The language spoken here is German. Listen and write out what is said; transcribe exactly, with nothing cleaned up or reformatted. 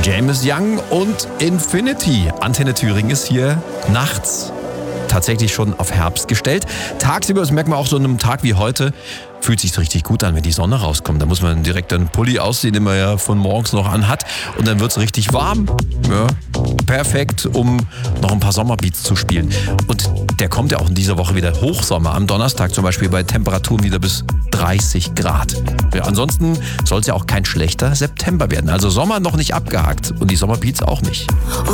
James Young und Infinity. Antenne Thüringen ist hier nachts tatsächlich schon auf Herbst gestellt. Tagsüber, das merkt man auch so an einem Tag wie heute, fühlt sich richtig gut an, wenn die Sonne rauskommt. Da muss man direkt einen Pulli ausziehen, den man ja von morgens noch anhat. Und dann wird es richtig warm. Ja, perfekt, um noch ein paar Sommerbeats zu spielen. Und der kommt ja auch in dieser Woche wieder Hochsommer. Am Donnerstag zum Beispiel bei Temperaturen wieder bis dreißig Grad. Ja, ansonsten soll es ja auch kein schlechter September werden. Also Sommer noch nicht abgehakt und die Sommerbeats auch nicht.